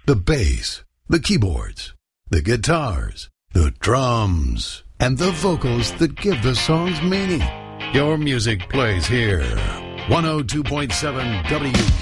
the bass, the keyboards, the guitars, the drums, and the vocals that give the songs meaning. Your music plays here. 102.7 W.